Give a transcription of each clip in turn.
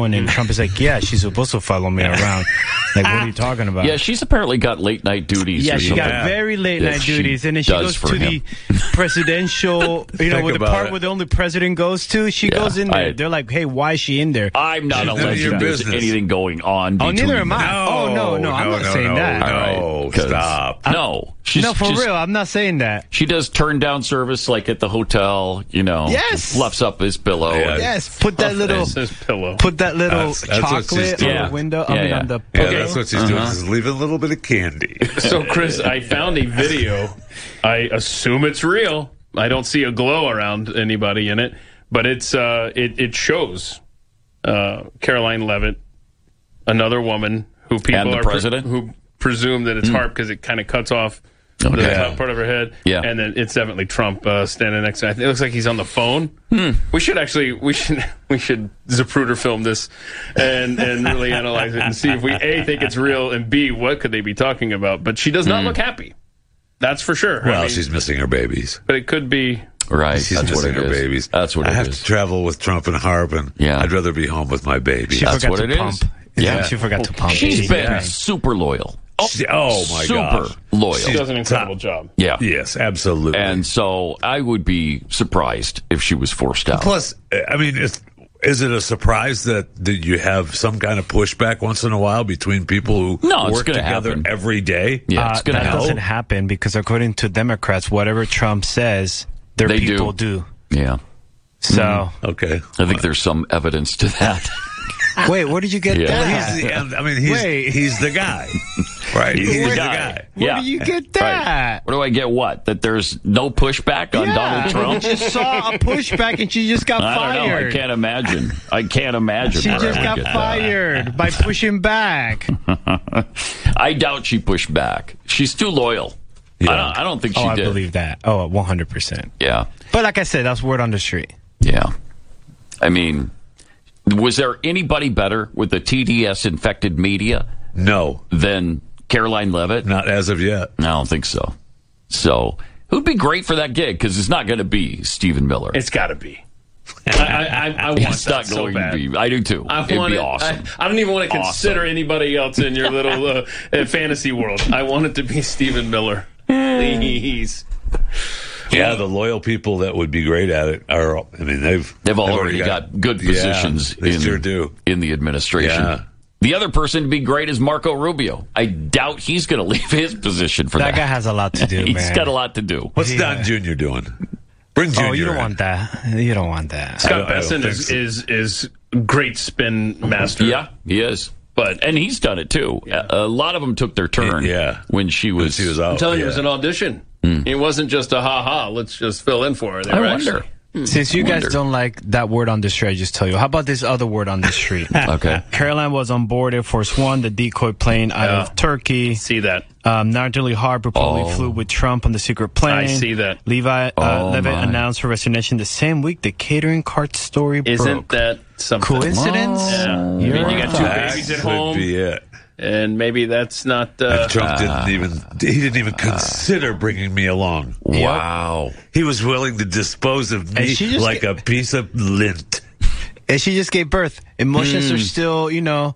phone, and Trump is like, yeah, she's supposed to follow me around. Like, what are you talking about? Yeah, she's apparently got late night duties. Yeah, or she something. got very late night duties, and then she does goes for to him. the presidential, with the about part it. where the only president goes to. She goes in there. They're like, hey, why is she in there? I'm not alleging there's anything going on. Oh, neither am I. No, No, I'm not saying that. No, stop. No, No, for real, I'm not saying that. She does turn down service like at the hotel, Yes. fluffs up his pillow. Yeah. Yes, put that little pillow. Put that little That's what she's chocolate doing. on the window. Yeah. On the Yeah, pillow. that's what she's doing. Is leave a little bit of candy. So, Chris, I found a video. I assume it's real. I don't see a glow around anybody in it, but it shows Caroline Levitt, another woman who people And the are president? who presume that it's Harp because it kind of cuts off the top part of her head. Yeah. And then it's definitely Trump standing next to her. It looks like he's on the phone. We should Zapruder film this and really analyze it and see if we A, think it's real, and B, what could they be talking about. But she does not look happy. That's for sure. Well, she's missing her babies. But it could be. Right, She's that's what missing it her is. babies. That's what I it have is. to travel with Trump and Harp, and Yeah. I'd rather be home with my baby. She That's forgot what to it is. pump. Yeah. She forgot to pump. She's been Yeah. super loyal. Oh my super gosh. loyal. She does an incredible job. Yeah. Yes, absolutely. And so I would be surprised if she was forced out. Plus, I mean, is it a surprise that you have some kind of pushback once in a while between people who No, it's work gonna together happen. every day? Yeah, it's going to that happen. doesn't happen because according to Democrats, whatever Trump says, their They people do. Yeah. So Okay. I think there's some evidence to that. wait, where did you get Yeah. that? He's the guy, right? He's the guy. Where do you get that? Where do I get what? That there's no pushback on Donald Trump? We just saw a pushback and she just got I don't know. fired. I can't imagine. I can't imagine. She where just I would got get that. fired by pushing back. I doubt she pushed back. She's too loyal. Yeah. I don't think she I did. believe that. Oh, 100%. Yeah. But like I said, that's word on the street. Yeah. I mean, was there anybody better with the TDS-infected media No, than Caroline Levitt? not as of yet. I don't think so. So, who'd be great for that gig? Because it's not going to be Stephen Miller. It's got to be. I want It's that not so going bad. to be. I do too. It'd be awesome. I don't even want to consider Awesome. anybody else in your little fantasy world. I want it to be Stephen Miller. Please. Yeah, the loyal people that would be great at it are. I mean, they've already got good positions Yeah, they sure do. in the administration. Yeah. The other person to be great is Marco Rubio. I doubt he's going to leave his position for that. That guy has a lot to do, He's man. got a lot to do. What's Don Jr. doing? Bring Jr. Oh, you don't in. want that. You don't want that. Scott I don't Besson think so. is great spin master. Yeah, he is. And he's done it too. A lot of them took their turn. Yeah. when she was out. I'm telling you, it was yeah. an audition. It wasn't just a ha-ha, let's just fill in for her. They I were wonder. actually- Since you guys Wonder. don't like that word on the street, I just tell you. How about this other word on the street? Okay. Caroline was on board Air Force One, the decoy plane out of Turkey. See that. Natalie Harp reportedly flew with Trump on the secret plane. I see that. Levi Levitt my. announced her resignation the same week the catering cart story Isn't broke. that something? Coincidence? Yeah. You're I mean, you got two right. babies at Could home, be it. and maybe that's not... Trump didn't even consider bringing me along. Wow. He was willing to dispose of And me she just like a piece of lint. And she just gave birth. Emotions are still,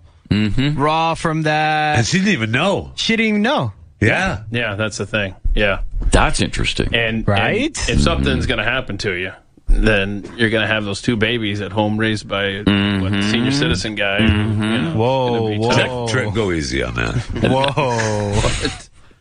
raw from that. And she didn't even know. She didn't even know. Yeah. Yeah, that's the thing. Yeah. That's interesting. And Right? and if something's going to happen to you, then you're going to have those two babies at home raised by the senior citizen guy. Whoa, whoa. Go easy on that. Whoa.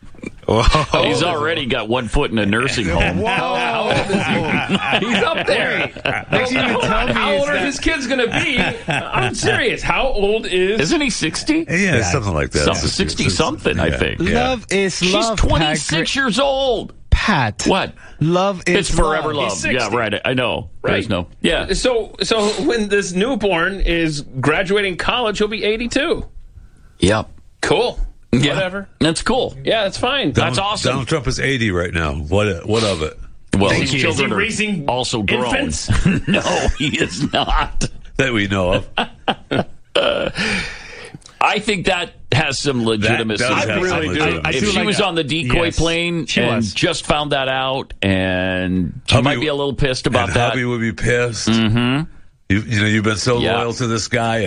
He's already got 1 foot in a nursing home. How old is he? He's up there. Next thing you tell me How is old are that- his kids going to be? I'm serious. How old is... Isn't he 60? Yeah, something like that. 60-something, I think. Love is She's love. 26 years old. Pat. What? Love is It's forever love. love. He's 60. Yeah, right. I know. Right. Guys know. Yeah. So when this newborn is graduating college, he'll be 82. Yep. Cool. Yeah. Whatever. That's cool. Yeah, that's fine. That's awesome. Donald Trump is 80 right now. What of it? Well, Is his he children raising are also grown. infants? No, he is not. That we know of. I think that has some legitimacy. That does have really some do. legitimacy. If feel she like was on the decoy Yes, plane she and was. just found that out, and she Hubby- might be a little pissed about and that. Hubby would be pissed. Mm-hmm. You've been so Yeah. loyal to this guy,